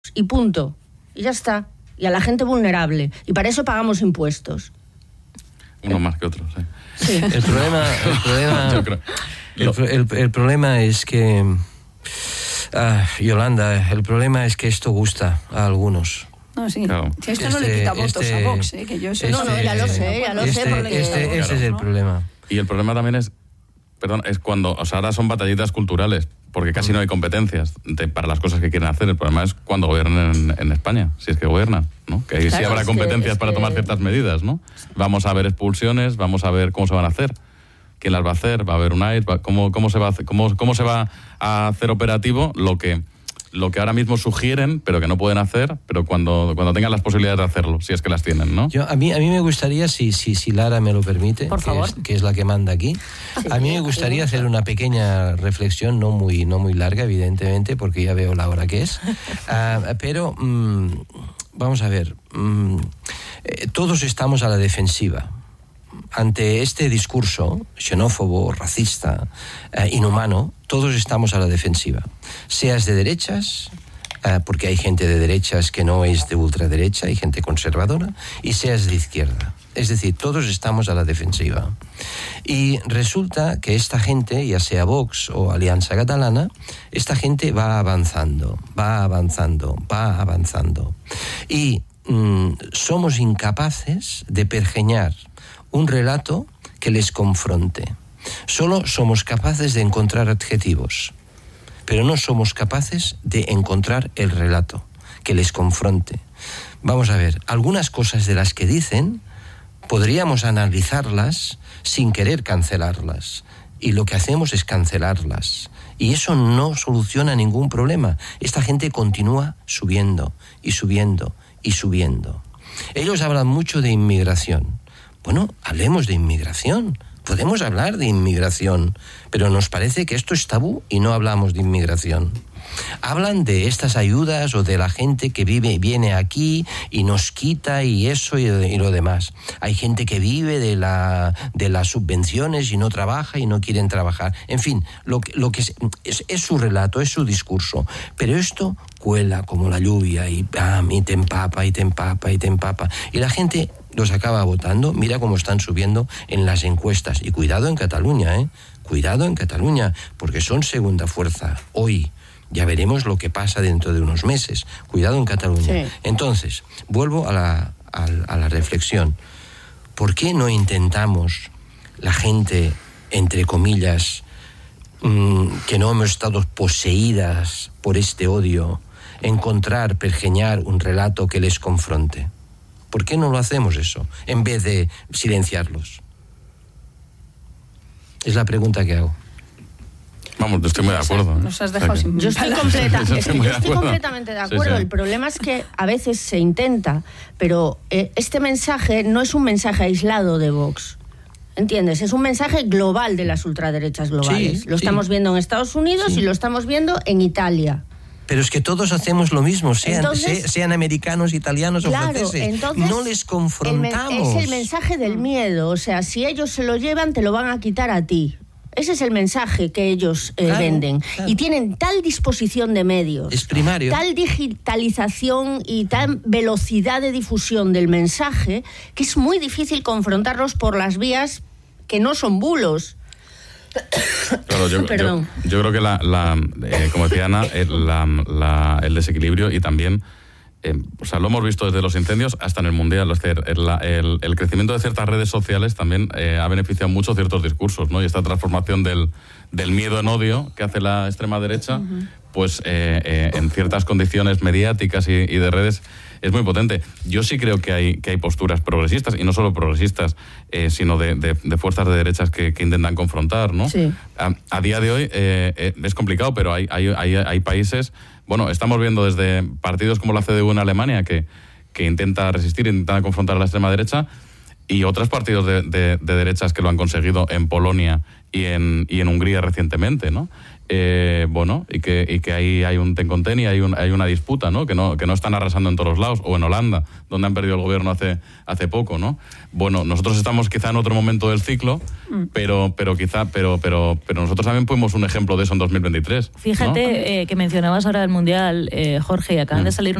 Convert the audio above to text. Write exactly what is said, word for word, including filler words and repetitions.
y punto. Y ya está. Y a la gente vulnerable. Y para eso pagamos impuestos. Uno más que otro, sí. Sí. El problema, el problema, Yo creo. el, el, el problema es que, ah, Yolanda, el problema es que esto gusta a algunos. No, sí. Claro. Si esto Este- no le quita votos este- a Vox, ¿eh? Que yo eso No, no, ya lo sé, ya lo sé, este, porque- este- Claro. ese es el problema. Y el problema también es, perdón, es cuando, o sea, ahora son batallitas culturales, porque casi no hay competencias de, para las cosas que quieren hacer. El problema es cuando gobiernen en, en España, si es que gobiernan, ¿no? Que ahí Claro, sí habrá es que- competencias es para que- tomar ciertas medidas, ¿no? Vamos a ver expulsiones, vamos a ver cómo se van a hacer, quién las va a hacer, va a haber un A I S, va- cómo, cómo, se va a hacer, cómo, cómo se va a hacer operativo lo que... lo que ahora mismo sugieren, pero que no pueden hacer, pero cuando, cuando tengan las posibilidades de hacerlo, si es que las tienen, ¿no? Yo, a, mí, a mí me gustaría, si, si, si Lara me lo permite, Por que favor. es, que es la que manda aquí, a mí me gustaría hacer una pequeña reflexión, no muy, no muy larga, evidentemente, porque ya veo la hora que es, uh, pero mm, vamos a ver, mm, eh, todos estamos a la defensiva ante este discurso xenófobo, racista, eh, inhumano. Todos estamos a la defensiva, seas de derechas, eh, porque hay gente de derechas que no es de ultraderecha, hay gente conservadora, y seas de izquierda. Es decir, todos estamos a la defensiva. Y resulta que esta gente, ya sea Vox o Alianza Catalana, esta gente va avanzando, va avanzando, va avanzando. Y mm, somos incapaces de pergeñar un relato que les confronte. Solo somos capaces de encontrar adjetivos, pero no somos capaces de encontrar el relato que les confronte. Vamos a ver, algunas cosas de las que dicen podríamos analizarlas sin querer cancelarlas, y lo que hacemos es cancelarlas, y eso no soluciona ningún problema. Esta gente continúa subiendo y subiendo y subiendo. Ellos hablan mucho de inmigración. Bueno, hablemos de inmigración. Podemos hablar de inmigración, pero nos parece que esto es tabú y no hablamos de inmigración. Hablan de estas ayudas o de la gente que vive, viene aquí y nos quita y eso y, y lo demás. Hay gente que vive de, la, de las subvenciones y no trabaja y no quieren trabajar. En fin, lo que, lo que es, es, es su relato, es su discurso. Pero esto cuela como la lluvia y, ¡pam!, y te empapa y te empapa y te empapa. Y la gente los acaba votando. Mira cómo están subiendo en las encuestas. Y cuidado en Cataluña, ¿eh? Cuidado en Cataluña, porque son segunda fuerza hoy. Ya veremos lo que pasa dentro de unos meses. Cuidado en Cataluña. Sí. Entonces, vuelvo a la, a, a la reflexión. ¿Por qué no intentamos, la gente, entre comillas, mmm, que no hemos estado poseídas por este odio, encontrar, pergeñar un relato que les confronte? ¿Por qué no lo hacemos eso, en vez de silenciarlos? Es la pregunta que hago. Vamos, estoy muy de acuerdo. ¿eh? Nos has dejado O sea que- sin Yo estoy, palabras. completa, Yo es estoy que muy yo de estoy acuerdo. completamente de Sí, acuerdo. sí. El problema es que a veces se intenta, pero eh, este mensaje no es un mensaje aislado de Vox. ¿Entiendes? Es un mensaje global de las ultraderechas globales. Sí, lo sí. estamos viendo en Estados Unidos Sí. y lo estamos viendo en Italia. Pero es que todos hacemos lo mismo, sean, Entonces- se- sean americanos, italianos Claro, o franceses. entonces No les el men- confrontamos. es el mensaje del miedo. O sea, si ellos se lo llevan, te lo van a quitar a ti. Ese es el mensaje que ellos eh, Claro, venden. claro. Y tienen tal disposición de medios, Es primario. tal digitalización y tal velocidad de difusión del mensaje, que es muy difícil confrontarlos por las vías que no son bulos. Claro, yo, Perdón. yo, yo creo que, la, la, eh, como decía Ana, el, la, la, el desequilibrio y también, eh, o sea, lo hemos visto desde los incendios hasta en el Mundial. Es decir, el, el, el crecimiento de ciertas redes sociales también eh, ha beneficiado mucho ciertos discursos, ¿no? Y esta transformación del, del miedo en odio que hace la extrema derecha, uh-huh. pues eh, eh, en ciertas condiciones mediáticas y, y de redes es muy potente. Yo sí creo que hay, que hay posturas progresistas, y no solo progresistas, eh, sino de, de, de fuerzas de derechas que, que intentan confrontar, ¿no? Sí. A, a día de hoy eh, eh, es complicado, pero hay, hay, hay, hay países... Bueno, estamos viendo desde partidos como la C D U en Alemania, que, que intenta resistir, intenta confrontar a la extrema derecha, y otros partidos de, de, de derechas que lo han conseguido en Polonia y en, y en Hungría recientemente, ¿no? Eh, bueno, y que, y que ahí hay un ten con ten y hay, un, hay una disputa, ¿no? Que, ¿no? que no están arrasando en todos los lados, o en Holanda, donde han perdido el gobierno hace, hace poco, ¿no? Bueno, nosotros estamos quizá en otro momento del ciclo, mm. pero, pero quizá, pero, pero, pero nosotros también fuimos un ejemplo de eso en dos mil veintitrés. Fíjate, ¿no? eh, que mencionabas ahora el Mundial, eh, Jorge, y acaban mm. de salir